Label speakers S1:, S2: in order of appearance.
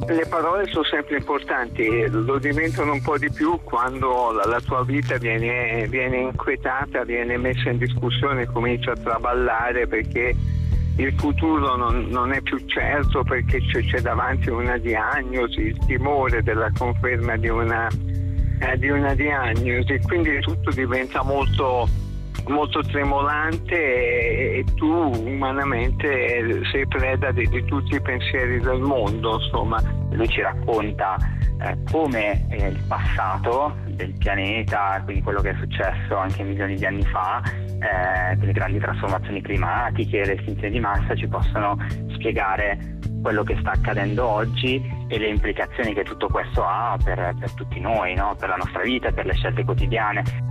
S1: Le parole sono sempre importanti, lo diventano un po' di più quando la tua vita viene inquietata, viene messa in discussione, comincia a traballare perché il futuro non è più certo, perché c'è davanti una diagnosi, il timore della conferma di una diagnosi, quindi tutto diventa molto tremolante e tu umanamente sei preda di tutti i pensieri del mondo, insomma.
S2: Lui ci racconta come il passato del pianeta, quindi quello che è successo anche milioni di anni fa, le grandi trasformazioni climatiche, le estinzioni di massa ci possono spiegare quello che sta accadendo oggi e le implicazioni che tutto questo ha per tutti noi, no? Per la nostra vita, per le scelte quotidiane.